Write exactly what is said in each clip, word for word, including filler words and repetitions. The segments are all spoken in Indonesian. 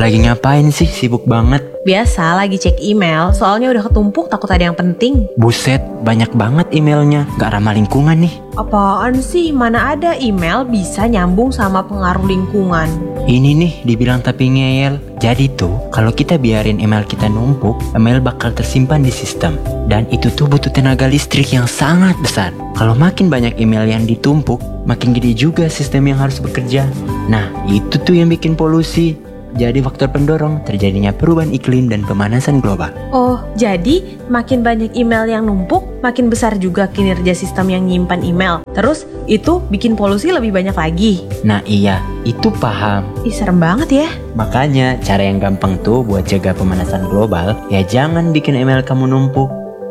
lagi ngapain sih? Sibuk banget. Biasa lagi cek email, soalnya udah ketumpuk takut ada yang penting. Buset, banyak banget emailnya. Gak ramah lingkungan nih. Apaan sih? Mana ada email bisa nyambung sama pengaruh lingkungan? Ini nih dibilang tapi ngeyel. Jadi tuh, kalau kita biarin email kita numpuk, email bakal tersimpan di sistem. Dan itu tuh butuh tenaga listrik yang sangat besar. Kalau makin banyak email yang ditumpuk, makin gede juga sistem yang harus bekerja. Nah, itu tuh yang bikin polusi. Jadi faktor pendorong terjadinya perubahan iklim dan pemanasan global. Oh, jadi makin banyak email yang numpuk, makin besar juga kinerja sistem yang nyimpan email. Terus itu bikin polusi lebih banyak lagi. Nah iya, itu paham. Ih, serem banget ya. Makanya cara yang gampang tuh buat jaga pemanasan global, ya jangan bikin email kamu numpuk.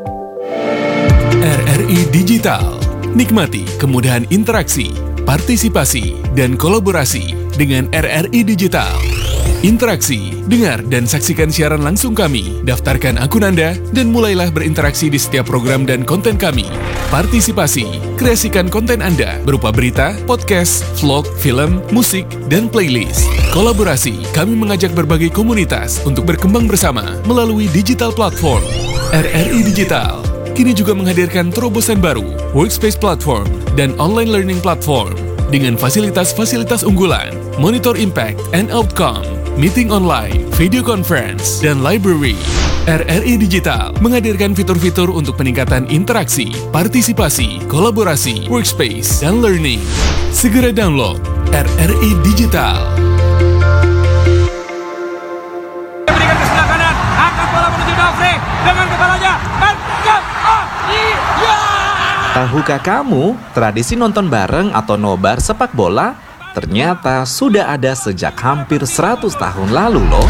R R I Digital. Nikmati kemudahan interaksi, partisipasi, dan kolaborasi dengan R R I Digital. Interaksi, dengar dan saksikan siaran langsung kami, daftarkan akun Anda, dan mulailah berinteraksi di setiap program dan konten kami. Partisipasi, kreasikan konten Anda berupa berita, podcast, vlog, film, musik, dan playlist. Kolaborasi, kami mengajak berbagai komunitas untuk berkembang bersama melalui digital platform. R R I Digital kini juga menghadirkan terobosan baru, workspace platform, dan online learning platform dengan fasilitas-fasilitas unggulan, monitor impact and outcome, meeting online, video conference, dan library. R R I Digital menghadirkan fitur-fitur untuk peningkatan interaksi, partisipasi, kolaborasi, workspace, dan learning. Segera download R R I Digital. Berikan ke sebelah kanan, angkat bola menuju Dovre dengan kepalanya, dan jump, oh, iya! Tahukah kamu, tradisi nonton bareng atau nobar sepak bola ternyata sudah ada sejak hampir seratus tahun lalu loh.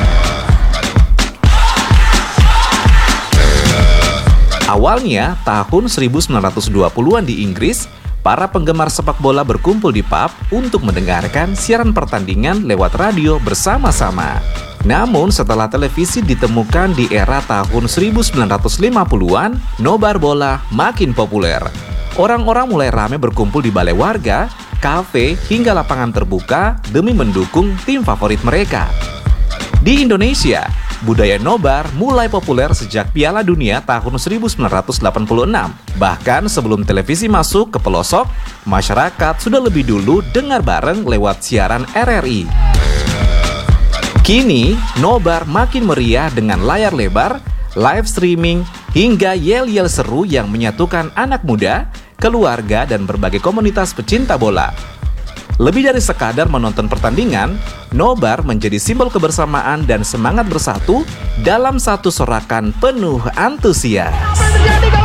Awalnya tahun seribu sembilan ratus dua puluhan di Inggris, para penggemar sepak bola berkumpul di pub untuk mendengarkan siaran pertandingan lewat radio bersama-sama. Namun setelah televisi ditemukan di era tahun seribu sembilan ratus lima puluhan, nobar bola makin populer. Orang-orang mulai ramai berkumpul di balai warga, kafe, hingga lapangan terbuka demi mendukung tim favorit mereka. Di Indonesia, budaya nobar mulai populer sejak Piala Dunia tahun seribu sembilan ratus delapan puluh enam. Bahkan sebelum televisi masuk ke pelosok, masyarakat sudah lebih dulu dengar bareng lewat siaran R R I. Kini, nobar makin meriah dengan layar lebar, live streaming, hingga yel-yel seru yang menyatukan anak muda, keluarga, dan berbagai komunitas pecinta bola. Lebih dari sekadar menonton pertandingan, nobar menjadi simbol kebersamaan dan semangat bersatu dalam satu sorakan penuh antusias.